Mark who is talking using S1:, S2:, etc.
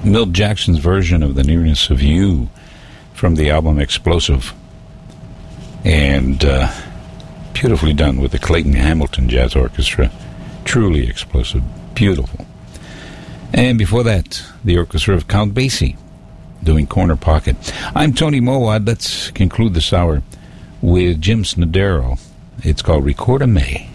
S1: Milt Jackson's version of The Nearness of You from the album Explosive. And beautifully done with the Clayton Hamilton Jazz Orchestra. Truly explosive. Beautiful. And before that, the orchestra of Count Basie doing Corner Pocket. I'm Tony Mowat. Let's conclude this hour with Jim Snodero. It's called Record a May.